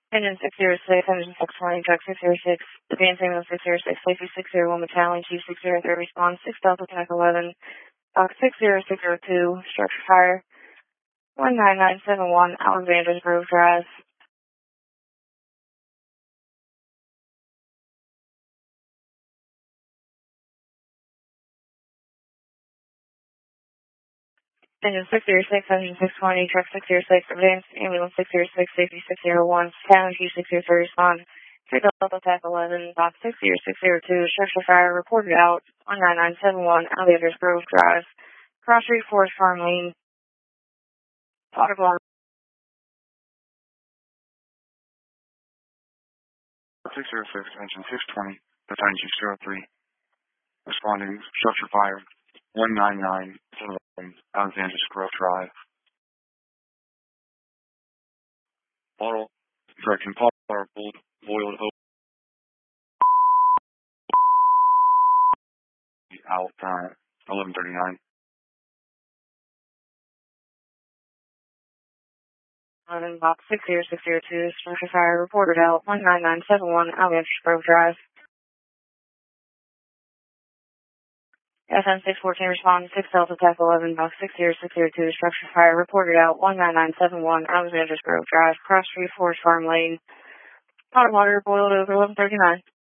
Engine 606, engine 620, truck 606, advance ambulance 606, safety 601, battalion chief 603, response 6 Delta Tank 11, box 60602, structure fire 19971, Alexander's Grove Drive. Engine 606, engine 620, truck 606, advance ambulance 606, safety 601, battalion chief 603, response 3 Delta Tank 11, box 60602, structure fire reported out 19971, Alexander's Grove Drive. Cross Street Forest Farm Lane. Water block. 606, engine 620, battalion chief 03, responding structure fire 19971, Alexander's Grove Drive. Bottle, correction, power boiled open out 11:39. Box 60602, structure fire reported out 19971, Alexander's Grove Drive. FM 614 responding 6 Delta Tech 11, box 60602, structure fire reported out 19971, Alexander's Grove Drive, Cross Street Forest Farm Lane. Water boiled over 11:39.